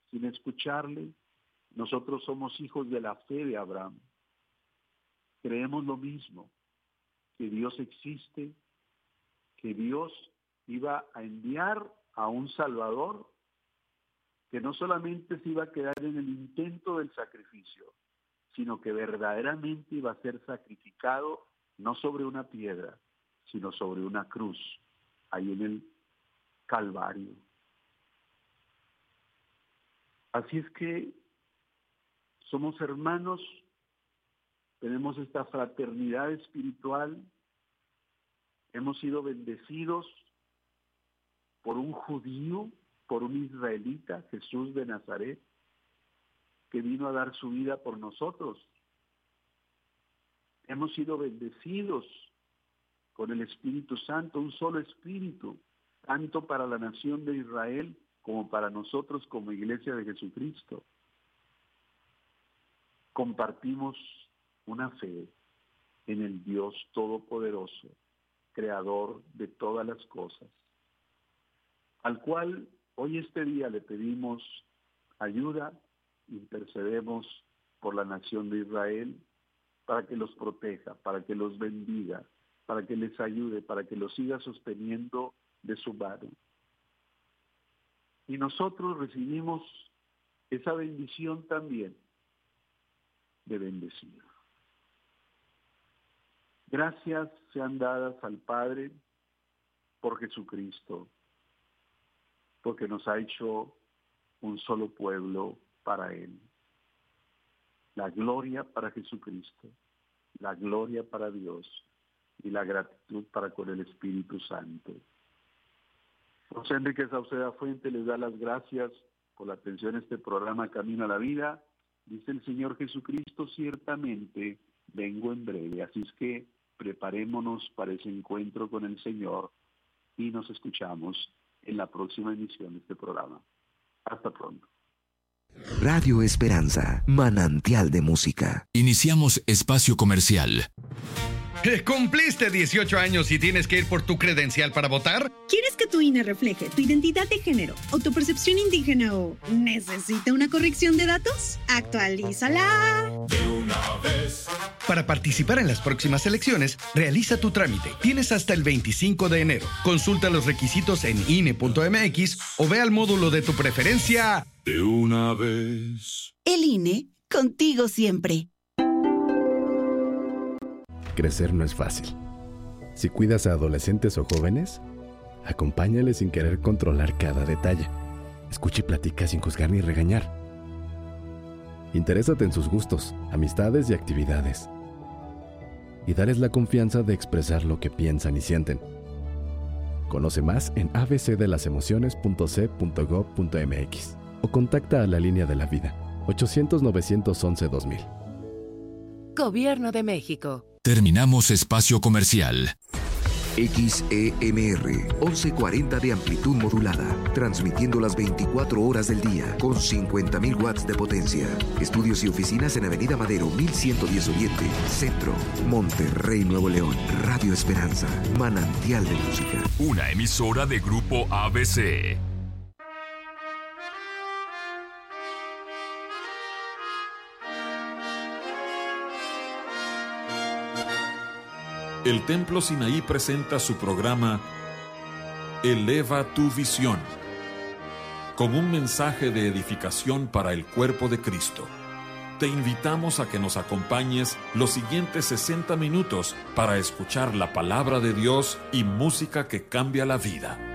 sin escucharle. Nosotros somos hijos de la fe de Abraham. Creemos lo mismo, que Dios existe, que Dios iba a enviar a un Salvador, que no solamente se iba a quedar en el intento del sacrificio, sino que verdaderamente iba a ser sacrificado no sobre una piedra, sino sobre una cruz, ahí en el Calvario. Así es que somos hermanos, tenemos esta fraternidad espiritual, hemos sido bendecidos por un judío, por un israelita, Jesús de Nazaret, que vino a dar su vida por nosotros. Hemos sido bendecidos con el Espíritu Santo, un solo Espíritu, tanto para la nación de Israel como para nosotros como Iglesia de Jesucristo. Compartimos una fe en el Dios Todopoderoso, Creador de todas las cosas, al cual hoy este día le pedimos ayuda, intercedemos por la nación de Israel, para que los proteja, para que los bendiga, para que les ayude, para que los siga sosteniendo de su mano. Y nosotros recibimos esa bendición también de bendecir. Gracias sean dadas al Padre por Jesucristo, porque nos ha hecho un solo pueblo para Él. La gloria para Jesucristo, la gloria para Dios y la gratitud para con el Espíritu Santo. José Enrique Sauceda Fuente les da las gracias por la atención a este programa Camino a la Vida. Dice el Señor Jesucristo, ciertamente vengo en breve. Así es que preparémonos para ese encuentro con el Señor y nos escuchamos en la próxima emisión de este programa. Hasta pronto. Radio Esperanza, manantial de música. Iniciamos espacio comercial. ¿Cumpliste 18 años y tienes que ir por tu credencial para votar? ¿Quieres que tu INE refleje tu identidad de género o tu percepción indígena o necesita una corrección de datos? ¡Actualízala! De una vez. Para participar en las próximas elecciones, realiza tu trámite. Tienes hasta el 25 de enero. Consulta los requisitos en INE.mx o ve al módulo de tu preferencia. De una vez. El INE, contigo siempre. Crecer no es fácil. Si cuidas a adolescentes o jóvenes, acompáñales sin querer controlar cada detalle. Escucha y platica sin juzgar ni regañar. Interésate en sus gustos, amistades y actividades. Y darles la confianza de expresar lo que piensan y sienten. Conoce más en abcdelasemociones.c.gov.mx o contacta a la Línea de la Vida, 800-911-2000. Gobierno de México. Terminamos espacio comercial. XEMR 1140 de amplitud modulada, transmitiendo las 24 horas del día con 50.000 watts de potencia. Estudios y oficinas en Avenida Madero 1110 Oriente, Centro, Monterrey, Nuevo León. Radio Esperanza, manantial de música. Una emisora de Grupo ABC. El Templo Sinaí presenta su programa Eleva tu visión, con un mensaje de edificación para el cuerpo de Cristo. Te invitamos a que nos acompañes los siguientes 60 minutos para escuchar la palabra de Dios y música que cambia la vida.